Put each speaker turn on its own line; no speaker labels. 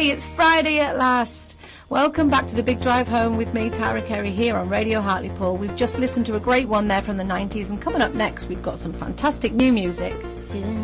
it's Friday at last. Welcome back to the Big Drive Home with me, Tara Carey, here on Radio Hartlepool. We've just listened to a great one there from the 90s, and coming up next, we've got some fantastic new music.